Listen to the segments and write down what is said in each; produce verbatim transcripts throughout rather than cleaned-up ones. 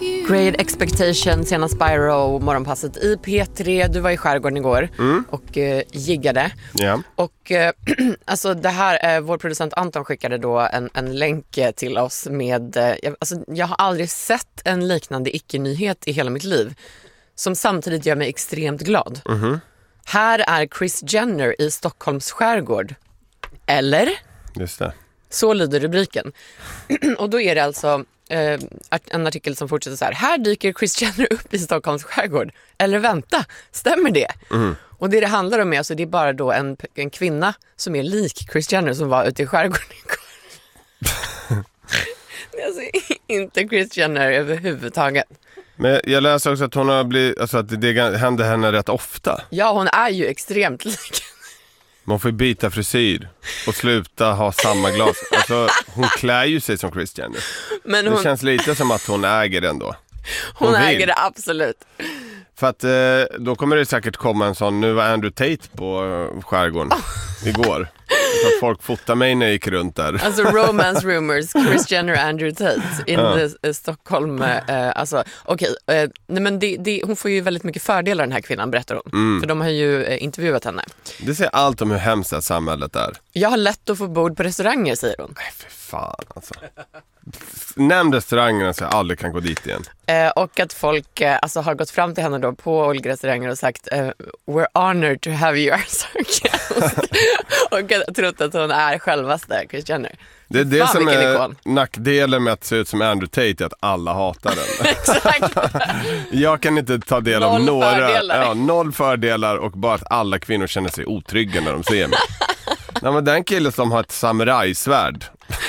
Great Expectations, Sena Spyro, morgonpasset i P tre. Du var i skärgården igår mm. och uh, giggade. Yeah. Och uh, alltså det här, uh, vår producent Anton skickade då en, en länk till oss med, uh, jag, alltså, jag har aldrig sett en liknande icke-nyhet i hela mitt liv som samtidigt gör mig extremt glad. Mm-hmm. Här är Kris Jenner i Stockholms skärgård. Eller? Just det. Så lyder rubriken. Och då är det alltså eh, en artikel som fortsätter så här. Här dyker Kris Jenner upp i Stockholms skärgård. Eller vänta, stämmer det? Mm. Och det det handlar om är alltså, det är bara då en, en kvinna som är lik Kris Jenner som var ute i skärgården igår. Det är alltså inte Kris Jenner överhuvudtaget. Men jag läser också att hon har blivit, alltså att det händer henne rätt ofta. Ja, hon är ju extremt lik. Man får byta frisyr och sluta ha samma glas. Alltså, hon klär ju sig som Kris Jenner. Men hon... Det känns lite som att hon äger den då. Hon, hon äger det, absolut. För att eh, då kommer det säkert komma en sån, nu var Andrew Tate på skärgården oh. igår. Så att folk fotar mig när jag gick runt där. Alltså romance rumors, Kris Jenner, Andrew Tate in ja. the, uh, Stockholm. Uh, alltså, okej, okay, uh, nej men det, det, hon får ju väldigt mycket fördelar den här kvinnan, berättar hon. Mm. För de har ju uh, intervjuat henne. Det säger allt om hur hemskt det samhället är. Jag har lätt att få bord på restauranger, säger hon. Nej, för fan alltså. Nämn restaurangerna så jag aldrig kan gå dit igen. Eh, och att folk eh, alltså, har gått fram till henne då på olika restauranger och sagt eh, we're honored to have you as our guest. Och trott att hon är självaste Kris Jenner. Det är det Fan, som är ikon. Nackdelen med att se ut som Andrew Tate, att alla hatar den. Exakt. Jag kan inte ta del noll av några fördelar. Ja, noll fördelar och bara att alla kvinnor känner sig otrygga när de ser mig. Nej, men den killen som har ett samurajsvärd.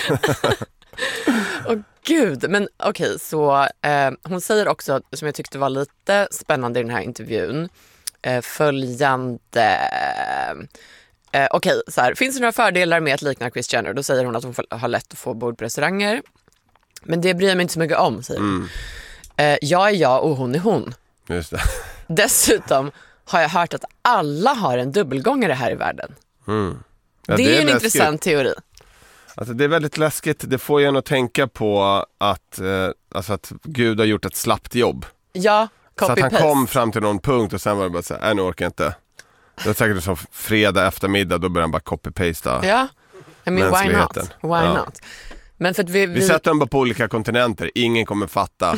Åh gud, men okej, okay, så eh, hon säger också, som jag tyckte var lite spännande i den här intervjun, eh, följande eh, okej, okay, så här, finns det några fördelar med att likna Kris Jenner? Då säger hon att hon har lätt att få bord på restauranger, men det bryr jag mig inte så mycket om, säger hon. Mm. eh, jag är jag och hon är hon. Just det. Dessutom har jag hört att alla har en dubbelgångare här i världen. Mm. Ja, det, det är är en läskigt. Intressant teori. Alltså det är väldigt läskigt. Det får ju en att tänka på att, eh, alltså att Gud har gjort ett slappt jobb. Ja, så att han paste. kom fram till någon punkt och sen var det bara så här, nej nu orkar jag inte. Det var säkert som fredag eftermiddag, då började han bara copy-pasta. Ja, I mean, why not? Why ja. not? Men för att vi, vi... vi sätter dem bara på olika kontinenter, ingen kommer fatta.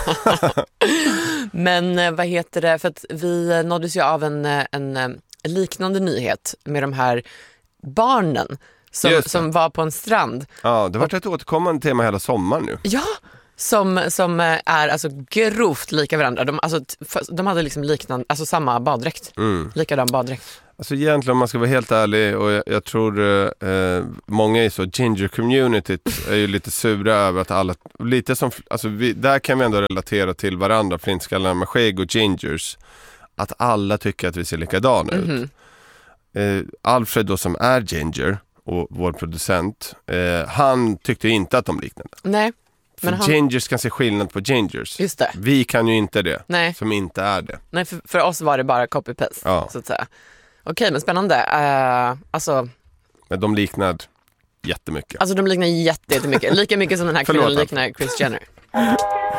Men vad heter det, för att vi nåddes ju av en, en, en liknande nyhet med de här barnen som, som var på en strand. Ja, det har varit ett återkommande tema hela sommaren nu. Ja, som, som är alltså grovt lika varandra. De, alltså, de hade liksom liknande, alltså samma baddräkt. Mm. Likadan baddräkt. Alltså egentligen, om man ska vara helt ärlig, och jag, jag tror eh, många i så ginger-communityt är ju lite sura över att alla, lite som, alltså vi, där kan vi ändå relatera till varandra, flintskallarna med skägg och gingers, att alla tycker att vi ser likadana mm-hmm. ut. Eh, Alfred då, som är ginger och vår producent, eh, han tyckte inte att de liknade. Nej. För han... gingers kan se skillnad på gingers. Just det. Vi kan ju inte det. Nej. Som inte är det. Nej, för, för oss var det bara copy-paste, ja. Så att säga. Okej, men spännande. Uh, alltså... Men de liknar jättemycket. Alltså de liknar jättemycket. Lika mycket som den här kvinnan liknar Kris Jenner.